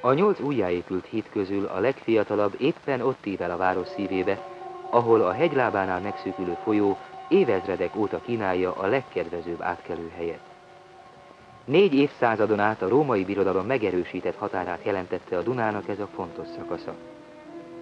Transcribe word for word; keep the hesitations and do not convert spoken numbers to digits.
A nyolc újjáépült híd közül a legfiatalabb éppen ott ível a város szívébe, ahol a hegylábánál megszűkülő folyó évezredek óta kínálja a legkedvezőbb átkelőhelyet. Négy évszázadon át a római birodalom megerősített határát jelentette a Dunának ez a fontos szakasza.